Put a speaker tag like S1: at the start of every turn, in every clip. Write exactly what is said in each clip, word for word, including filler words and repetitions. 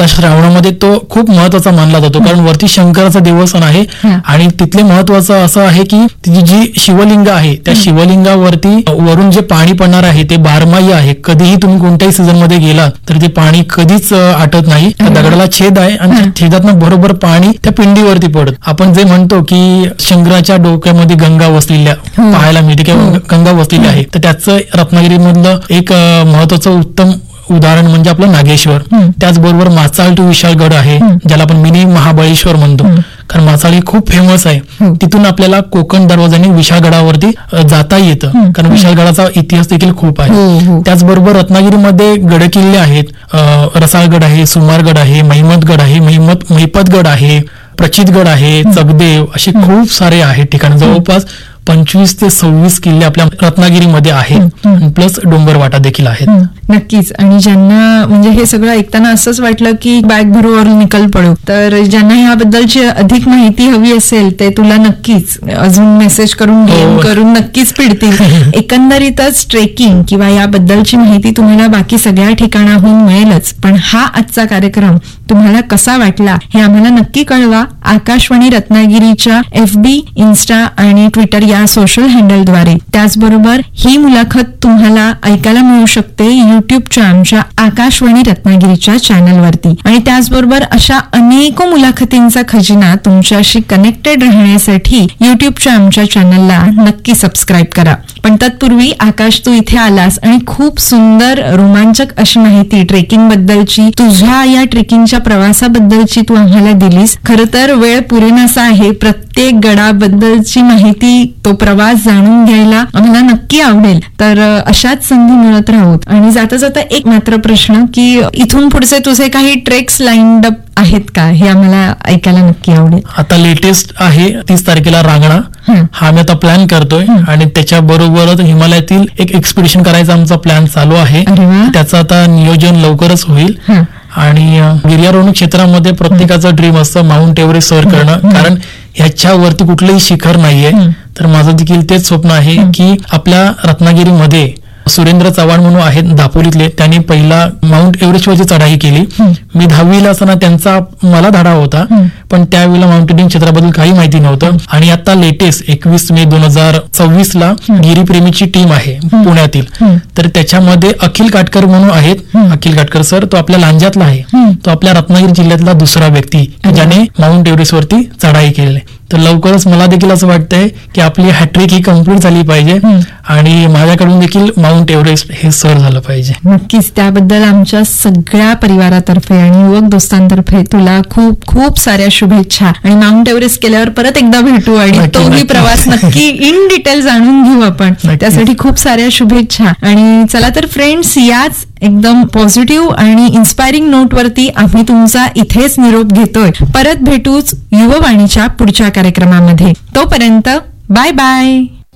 S1: आता श्रावणामध्ये तो खूप महत्वाचा मानला जातो, कारण वरती शंकराचा देवस्थान आहे आणि तिथले महत्वाचं असं आहे की तिची जी शिवलिंग आहे त्या शिवलिंगावरती वरून जे पाणी पडणार आहे ते बारमाही आहे. कधीही तुम्ही कोणत्याही सीझन मध्ये गेला तर ते पाणी कधीच आटत नाही. त्या दगडाला छेद आहे आणि छेदातनं बरोबर पाणी त्या पिंडीवरती पडत. आपण जे म्हणतो की शंकराच्या डोक्यामध्ये गंगा वसलेल्या पाहायला मिळते किंवा गंगा वसलेली आहे, तर त्याचं रत्नागिरी मधलं एक महत्वाचं उत्तम उदाहरण म्हणजे आपलं नागेश्वर. त्याचबरोबर माचाळ टू विशाळगड आहे, ज्याला आपण मिनी महाबळेश्वर म्हणतो, कारण माचाळ ही खूप फेमस आहे. तिथून आपल्याला कोकण दरवाजाने विशाळगडावरती जाता येतं, कारण विशाळगडाचा इतिहास देखील खूप आहे. त्याचबरोबर रत्नागिरीमध्ये गड किल्ले आहेत. रसाळगड आहे, सुमारगड आहे, महिमतगड आहे, महिमत महिपतगड आहे, प्रचितगड आहे, चगदेव, असे खूप सारे आहेत ठिकाण. जवळपास पंचवीस ते सव्वीस किल्ले आपल्या रत्नागिरीमध्ये आहेत, प्लस डोंगरवाटा देखील आहेत.
S2: नक्कीच. आणि ज्यांना म्हणजे हे सगळं ऐकताना असंच वाटलं की बॅग भरू और निकल पडू, तर ज्यांना याबद्दलची अधिक माहिती हवी असेल ते तुला नक्कीच अजून मेसेज करून डीएम करून नक्कीच पिडतील. एकंदरीतच ट्रेकिंग किंवा याबद्दलची माहिती तुम्हाला बाकी सगळ्या ठिकाणाहून मिळेलच, पण हा आजचा कार्यक्रम तुम्हाला कसा वाटला हे आम्हाला नक्की कळवा. आकाशवाणी रत्नागिरीच्या एफ बी, इन्स्टा आणि ट्विटर या सोशल हँडलद्वारे. त्याचबरोबर ही मुलाखत तुम्हाला ऐकायला मिळू शकते युट्यूबच्या आमच्या आकाशवाणी रत्नागिरीच्या चॅनलवरती. आणि त्याचबरोबर अशा अनेक मुलाखतींचा खजिना तुमच्याशी कनेक्टेड राहण्यासाठी युट्यूबच्या आमच्या चॅनलला नक्की सबस्क्राईब करा. पण तत्पूर्वी आकाश, तू इथे आलास आणि खूप सुंदर रोमांचक अशी माहिती ट्रेकिंग बद्दलची, तुझ्या या ट्रेकिंगच्या प्रवासाबद्दलची तू आम्हाला दिलीस. खरं तर वेळ पुरेनासा आहे. प्रत्येक गडाबद्दलची माहिती, तो प्रवास जाणून घ्यायला आम्हाला नक्की आवडेल. तर अशाच संधी मिळत राहूत. आणि जाता जाता एक मात्र प्रश्न की इथून पुढचे तुझे काही ट्रेक्स लाईन्ड अप आहेत का, हे आम्हाला ऐकायला नक्की आवडेल.
S1: आता लेटेस्ट आहे तीस तारखेला रांगणा, हा मी आता प्लॅन करतोय आणि त्याच्याबरोबरच हिमालयातील एक एक्सपिडिशन करायचा आमचा प्लॅन चालू आहे. त्याचं आता नियोजन लवकरच होईल. आणि गिर्यारोहण क्षेत्रामध्ये प्रत्येकाचं ड्रीम असतं माउंट एव्हरेस्ट सर करणं, कारण ह्याच्यावरती कुठलंही शिखर नाहीये. तर माझं देखील तेच स्वप्न आहे की आपल्या रत्नागिरीमध्ये सुरेंद्र चव्हाण म्हणून आहेत दापोलीतले, त्यांनी पहिला माउंट एव्हरेस्टवरची चढाई केली. मी दहावीला असताना त्यांचा मला धडा होता, पण त्यावेळेला माउंटेनिंग क्षेत्राबद्दल काही माहिती नव्हतं. आणि आता लेटेस्ट एकवीस मे दोन हजार सव्वीस ला गिरीप्रेमीची टीम आहे पुण्यातील, तर त्याच्यामध्ये अखिल काटकर म्हणून आहेत. अखिल काटकर सर, तो आपल्या लांज्यातला आहे, तो आपल्या रत्नागिरी जिल्ह्यातला दुसरा व्यक्ती ज्याने माउंट एव्हरेस्ट वरती चढाई केलेली. तर लवकरच मला देखील असं वाटतंय की आपली हॅट्रिक ही कम्प्लीट झाली पाहिजे आणि माझ्याकडून देखील माउंट एव्हरेस्ट हे सर झालं पाहिजे.
S2: नक्कीच. त्याबद्दल आमच्या सगळ्या परिवारातर्फे आणि युवक दोस्तांतर्फे तुला खूप खूप साऱ्या शुभेच्छा. आणि माउंट एव्हरेस्ट केल्यावर परत एकदा भेटू आणि तोही प्रवास नक्की इन डिटेल जाणून घेऊ आपण. त्यासाठी खूप साऱ्या शुभेच्छा. आणि चला तर फ्रेंड्स, याच एकदम पॉझिटिव्ह आणि इन्स्पायरिंग नोटवरती आम्ही तुमचा इथेच निरोप घेतोय. परत भेटूच युववाणीच्या पुढच्या कार्यक्रमामध्ये. तोपर्यंत बाय बाय.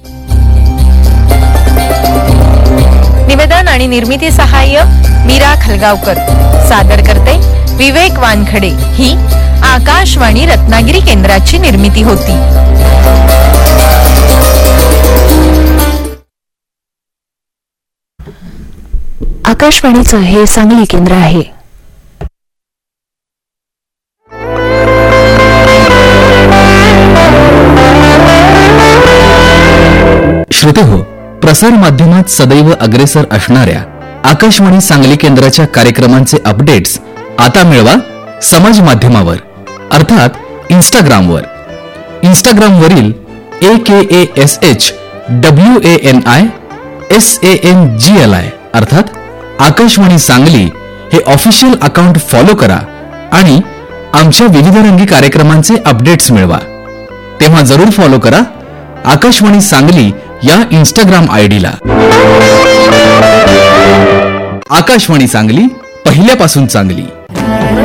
S3: निवेदन आणि निर्मिती सहाय्य मीरा खलगावकर. सादर करते विवेक वानखडे. ही आकाशवाणी रत्नागिरी केंद्राची निर्मिती होती.
S4: आकाशवाणीचं हे सांगली केंद्र आहे.
S5: श्रोतेहो, प्रसार माध्यमात सदैव अग्रेसर असणाऱ्या आकाशवाणी सांगली केंद्राच्या कार्यक्रमांचे अपडेट्स आता मिळवा समाज माध्यमावर, अर्थात इंस्टाग्रामवर. इंस्टाग्रामवरील ए के A S H W A N I S A N G L I अर्थात आकाशवाणी सांगली हे ऑफिशियल अकाउंट फॉलो करा आणि आमच्या विविधरंगी कार्यक्रमांचे अपडेट्स मिळवा. तेव्हा जरूर फॉलो करा आकाशवाणी सांगली या इंस्टाग्राम आयडीला. आकाशवाणी सांगली, पहिल्यापासून चांगली.